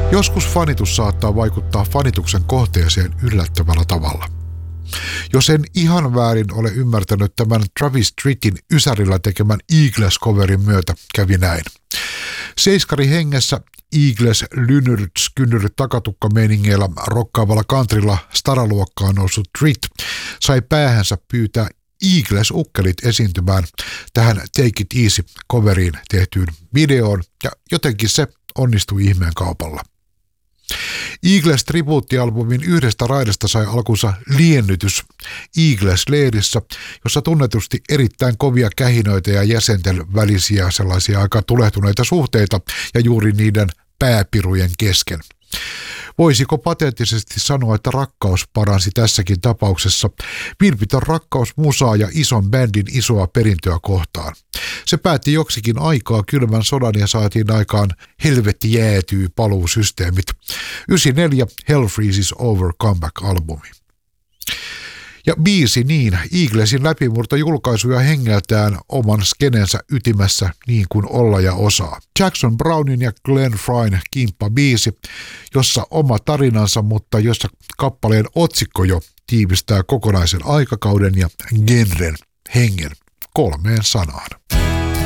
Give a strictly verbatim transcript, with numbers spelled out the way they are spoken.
Joskus fanitus saattaa vaikuttaa fanituksen kohteeseen yllättävällä tavalla. Jos en ihan väärin ole ymmärtänyt tämän Travis Trittin Ysärillä tekemän Eagles-coverin myötä, kävi näin. Seiskari hengessä Eagles lynyrts kynnyrit takatukkameiningeillä rokkaavalla countrylla staraluokkaan noussut Tritt sai päähänsä pyytää Eagles-ukkelit esiintymään tähän Take It Easy-coveriin tehtyyn videoon, ja jotenkin se onnistui ihmeen kaupalla. Eagles-tribuuttialbumin yhdestä raidasta sai alkunsa liennytys Eagles-leirissä, jossa tunnetusti erittäin kovia kähinöitä ja jäsenten välisiä sellaisia aika tulehtuneita suhteita ja juuri niiden pääpirujen kesken. Voisiko pateettisesti sanoa, että rakkaus paransi tässäkin tapauksessa vilpitön rakkaus musaa ja ison bändin isoa perintöä kohtaan. Se päätti joksikin aikaa kylmän sodan ja saatiin aikaan Helvetti jäätyy paluusysteemit. yhdeksänkymmentäneljä Hell Freezes Over comeback-albumi. Ja biisi niin, Eaglesin läpimurto julkaisuja hengeltään oman skenensä ytimessä niin kuin olla ja osaa. Jackson Brownin ja Glenn Fryn kimppa biisi, jossa oma tarinansa, mutta jossa kappaleen otsikko jo tiivistää kokonaisen aikakauden ja genren hengen kolmeen sanaan.